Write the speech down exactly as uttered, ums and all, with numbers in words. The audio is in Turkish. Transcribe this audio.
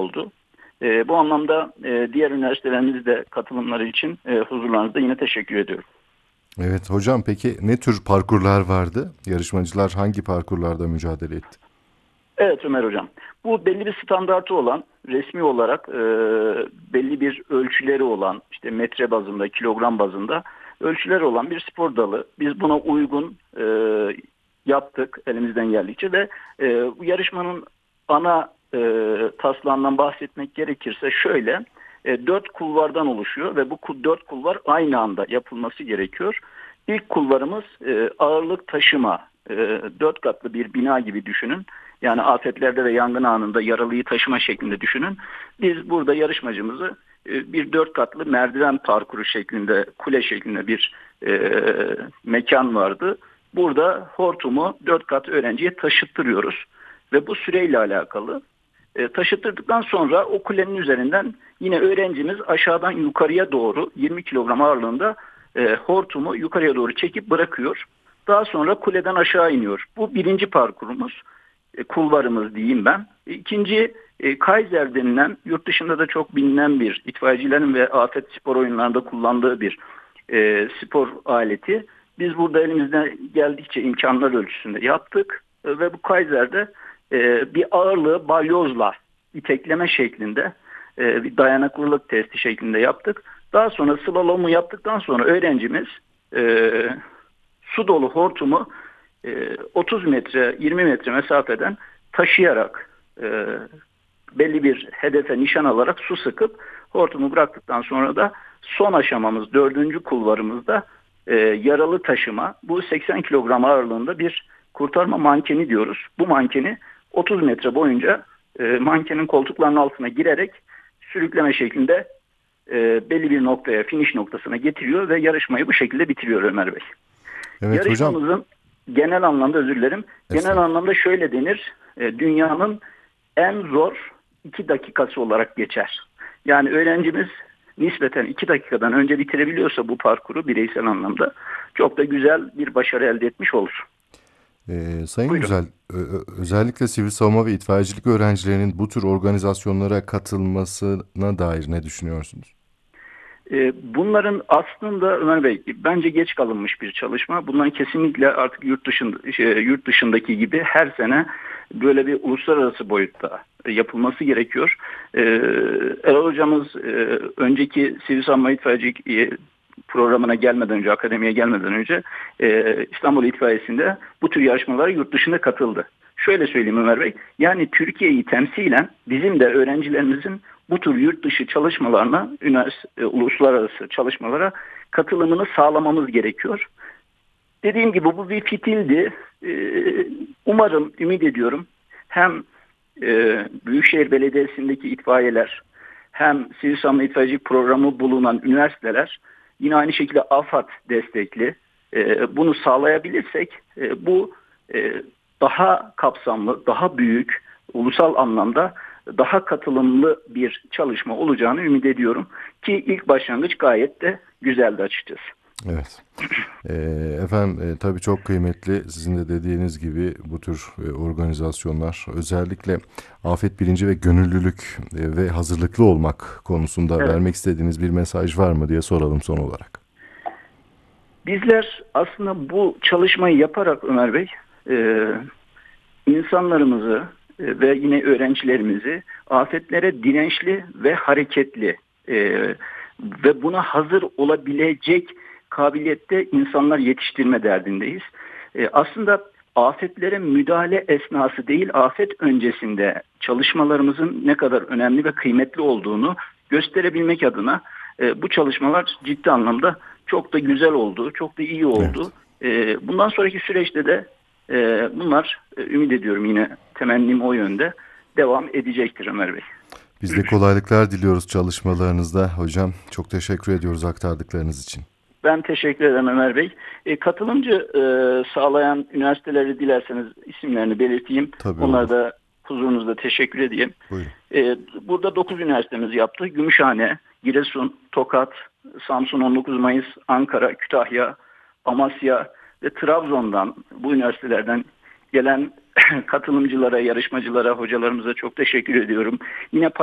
oldu. E, bu anlamda e, diğer üniversitelerimiz de katılımları için e, huzurlarınızda yine teşekkür ediyorum. Evet hocam, peki ne tür parkurlar vardı? Yarışmacılar hangi parkurlarda mücadele etti? Evet Ömer Hocam, bu belli bir standartı olan, resmi olarak e, belli bir ölçüleri olan, işte metre bazında, kilogram bazında ölçüleri olan bir spor dalı. Biz buna uygun e, yaptık elimizden geldikçe ve e, bu yarışmanın ana e, taslağından bahsetmek gerekirse şöyle, e, dört kulvardan oluşuyor ve bu ku- dört kulvar aynı anda yapılması gerekiyor. İlk kulvarımız e, ağırlık taşıma, e, dört katlı bir bina gibi düşünün. Yani afetlerde ve yangın anında yaralıyı taşıma şeklinde düşünün. Biz burada yarışmacımızı e, bir dört katlı merdiven parkuru şeklinde, kule şeklinde bir e, mekan vardı. Burada hortumu dört kat öğrenciye taşıttırıyoruz. Ve bu süreyle alakalı. E, taşıttırdıktan sonra o kulenin üzerinden yine öğrencimiz aşağıdan yukarıya doğru yirmi kilogram ağırlığında e, hortumu yukarıya doğru çekip bırakıyor. Daha sonra kuleden aşağı iniyor. Bu birinci parkurumuz, e, kulvarımız diyeyim ben. İkinci, e, Kaiser denilen, yurt dışında da çok bilinen bir, itfaiyecilerin ve afet spor oyunlarında kullandığı bir e, spor aleti. Biz burada elimizden geldikçe imkanlar ölçüsünde yaptık. E, ve bu Kaiser'de e, bir ağırlığı balyozla itekleme şeklinde e, bir dayanıklılık testi şeklinde yaptık. Daha sonra slalomu yaptıktan sonra öğrencimiz e, su dolu hortumu e, otuz metre yirmi metre mesafeden taşıyarak e, belli bir hedefe nişan alarak su sıkıp hortumu bıraktıktan sonra da son aşamamız dördüncü kulvarımızda e, yaralı taşıma. Bu seksen kilogram ağırlığında bir kurtarma mankeni diyoruz. Bu mankeni otuz metre boyunca e, mankenin koltuklarının altına girerek sürükleme şeklinde e, belli bir noktaya, finish noktasına getiriyor ve yarışmayı bu şekilde bitiriyor Ömer Bey. Evet hocam. Yarışmamızın genel anlamda, özür dilerim, genel Estağfurullah. anlamda şöyle denir: e, dünyanın en zor iki dakikası olarak geçer. Yani öğrencimiz nispeten iki dakikadan önce bitirebiliyorsa bu parkuru bireysel anlamda çok da güzel bir başarı elde etmiş olur. Ee, Sayın Buyurun. Güzel, ö- ö- özellikle sivil savunma ve itfaiyecilik öğrencilerinin bu tür organizasyonlara katılmasına dair ne düşünüyorsunuz? E, bunların aslında Ömer Bey bence geç kalınmış bir çalışma. Bunların kesinlikle artık yurt dışında, şey, yurt dışındaki gibi her sene böyle bir uluslararası boyutta yapılması gerekiyor. E, Erol hocamız e, önceki sivil savunma itfaiyecilik e, programına gelmeden önce, akademiye gelmeden önce e, İstanbul İtfaiyesi'nde bu tür yarışmalara yurt dışında katıldı. Şöyle söyleyeyim Ömer Bey, yani Türkiye'yi temsilen bizim de öğrencilerimizin bu tür yurt dışı çalışmalarına, üniversite, uluslararası çalışmalara katılımını sağlamamız gerekiyor. Dediğim gibi bu bir fitildi. Ee, umarım, ümit ediyorum hem e, Büyükşehir Belediyesi'ndeki itfaiyeler hem Sivil Savunma İtfaiyecilik Programı bulunan üniversiteler yine aynı şekilde AFAD destekli e, bunu sağlayabilirsek e, bu e, daha kapsamlı, daha büyük, ulusal anlamda daha katılımlı bir çalışma olacağını ümit ediyorum ki ilk başlangıç gayet de güzeldi açıkçası. Evet. Ee, efendim e, tabii çok kıymetli, sizin de dediğiniz gibi bu tür e, organizasyonlar, özellikle afet bilinci ve gönüllülük e, ve hazırlıklı olmak konusunda Evet. vermek istediğiniz bir mesaj var mı diye soralım son olarak. Bizler aslında bu çalışmayı yaparak Ömer Bey e, insanlarımızı e, ve yine öğrencilerimizi afetlere dirençli ve hareketli e, ve buna hazır olabilecek kabiliyette insanlar yetiştirme derdindeyiz. E, aslında afetlere müdahale esnası değil, afet öncesinde çalışmalarımızın ne kadar önemli ve kıymetli olduğunu gösterebilmek adına e, bu çalışmalar ciddi anlamda çok da güzel oldu, çok da iyi Evet. oldu. E, bundan sonraki süreçte de e, bunlar e, ümit ediyorum, yine temennim o yönde devam edecektir Ömer Bey. Biz de kolaylıklar diliyoruz çalışmalarınızda hocam. Çok teşekkür ediyoruz aktardıklarınız için. Ben teşekkür ederim Ömer Bey. E, katılımcı e, sağlayan üniversiteleri dilerseniz isimlerini belirteyim. Tabii Onlara olur. da huzurunuzda teşekkür edeyim. Buyurun. E, burada dokuz üniversitemiz yaptı. Gümüşhane, Giresun, Tokat, Samsun on dokuz Mayıs, Ankara, Kütahya, Amasya ve Trabzon'dan, bu üniversitelerden gelen katılımcılara, yarışmacılara, hocalarımıza çok teşekkür ediyorum. Yine